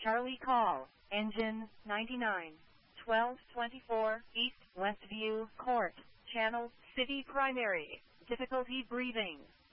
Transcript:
Charlie call, engine 99, 1224 East Westview Court, channel, city primary, difficulty breathing.